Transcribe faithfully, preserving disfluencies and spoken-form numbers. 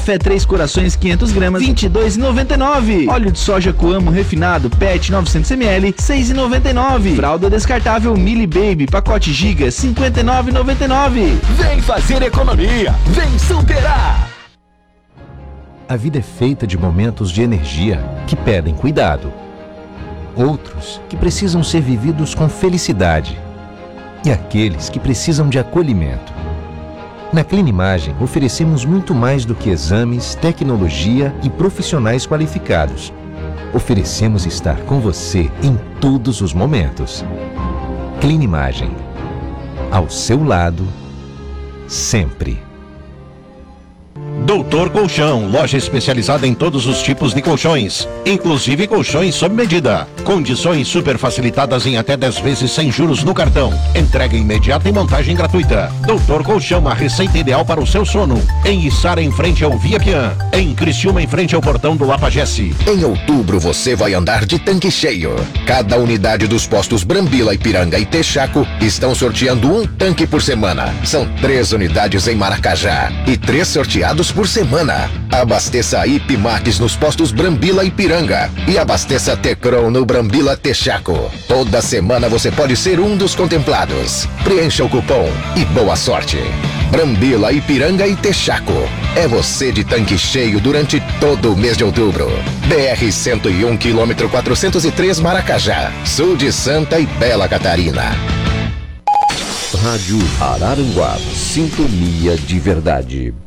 Café Três Corações quinhentos gramas, vinte e dois reais e noventa e nove centavos. Óleo de soja Coamo refinado P E T novecentos mililitros, seis reais e noventa e nove centavos. Fralda descartável Mili Baby, pacote Giga, cinquenta e nove reais e noventa e nove centavos. Vem fazer economia, vem superar! A vida é feita de momentos de energia que pedem cuidado. Outros que precisam ser vividos com felicidade. E aqueles que precisam de acolhimento. Na Clinimagem, oferecemos muito mais do que exames, tecnologia e profissionais qualificados. Oferecemos estar com você em todos os momentos. Clinimagem. Ao seu lado, sempre. Doutor Colchão, loja especializada em todos os tipos de colchões, inclusive colchões sob medida. Condições super facilitadas em até dez vezes sem juros no cartão. Entrega imediata e montagem gratuita. Doutor Colchão, a receita ideal para o seu sono. Em Içara, em frente ao Via Pian. Em Criciúma, em frente ao portão do Apagesse. Em outubro você vai andar de tanque cheio. Cada unidade dos postos Brambila, Ipiranga e Texaco estão sorteando um tanque por semana. São três unidades em Maracajá e três sorteados por semana. Abasteça a Ipimax nos postos Brambila Ipiranga e abasteça Tecron no Brambila Texaco. Toda semana você pode ser um dos contemplados. Preencha o cupom e boa sorte. Brambila Ipiranga e Texaco. É você de tanque cheio durante todo o mês de outubro. B R cento e um, quilômetro quatrocentos e três, Maracajá, sul de Santa e Bela Catarina. Rádio Araranguá, sintonia de verdade.